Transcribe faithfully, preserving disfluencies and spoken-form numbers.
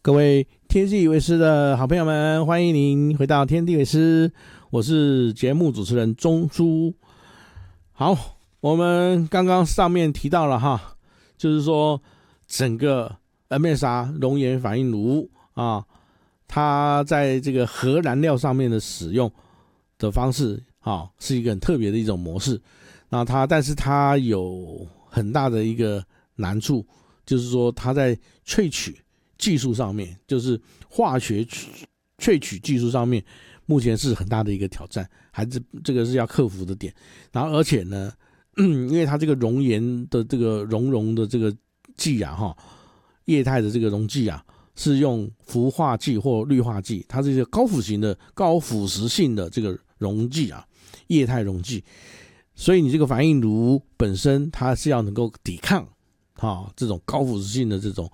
各位天地为师的好朋友们，欢迎您回到天地为师，我是节目主持人钟叔。好，我们刚刚上面提到了哈，就是说整个 M S R 熔岩反应炉啊，它在这个核燃料上面的使用的方式啊，是一个很特别的一种模式。那它，但是它有很大的一个难处，就是说它在萃取技术上面，就是化学萃取技术上面，目前是很大的一个挑战，还是这个是要克服的点。然后而且呢，因为它这个熔岩的这个熔融的这个剂啊，哈，液态的这个溶剂啊，是用氟化剂或氯化剂，它是一个高腐型的、高腐蚀性的这个溶剂啊，液态溶剂。所以你这个反应炉本身它是要能够抵抗啊这种高腐蚀性的这种